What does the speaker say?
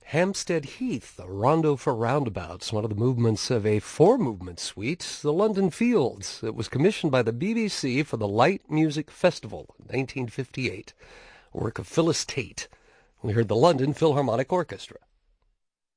Hampstead Heath, a rondo for roundabouts, one of the movements of a four-movement suite, the London Fields. It was commissioned by the BBC for the Light Music Festival in 1958, a work of Phyllis Tate. We heard the London Philharmonic Orchestra.